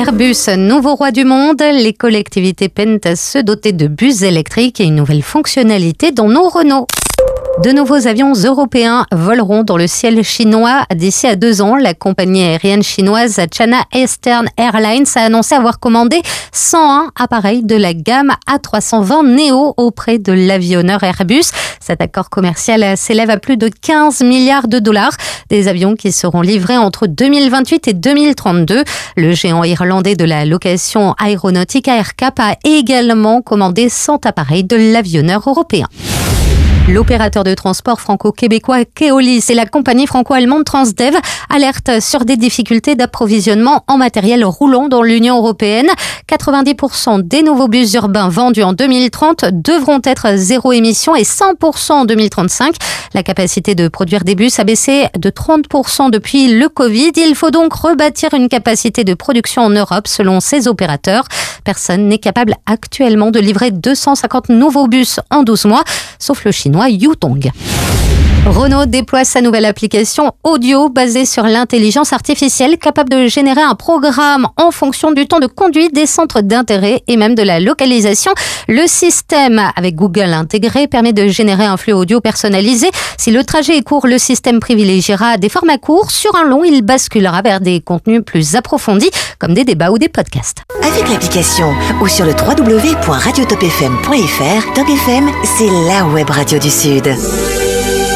Airbus, nouveau roi du monde, les collectivités peinent à se doter de bus électriques et une nouvelle fonctionnalité dans nos Renault. De nouveaux avions européens voleront dans le ciel chinois d'ici à 2 ans. La compagnie aérienne chinoise China Eastern Airlines a annoncé avoir commandé 101 appareils de la gamme A320 Neo auprès de l'avionneur Airbus. Cet accord commercial s'élève à plus de 15 milliards de dollars. Des avions qui seront livrés entre 2028 et 2032. Le géant irlandais de la location aéronautique AerCap a également commandé 100 appareils de l'avionneur européen. L'opérateur de transport franco-québécois Keolis et la compagnie franco-allemande Transdev alertent sur des difficultés d'approvisionnement en matériel roulant dans l'Union européenne. 90% des nouveaux bus urbains vendus en 2030 devront être zéro émission et 100% en 2035. La capacité de produire des bus a baissé de 30% depuis le Covid. Il faut donc rebâtir une capacité de production en Europe selon ces opérateurs. Personne n'est capable actuellement de livrer 250 nouveaux bus en 12 mois, sauf le chinois Yutong. Renault déploie sa nouvelle application audio basée sur l'intelligence artificielle, capable de générer un programme en fonction du temps de conduite, des centres d'intérêt et même de la localisation. Le système, avec Google intégré, permet de générer un flux audio personnalisé. Si le trajet est court, le système privilégiera des formats courts. Sur un long, il basculera vers des contenus plus approfondis, comme des débats ou des podcasts. Avec l'application ou sur le www.radiotopfm.fr, Top FM, c'est la web radio du Sud.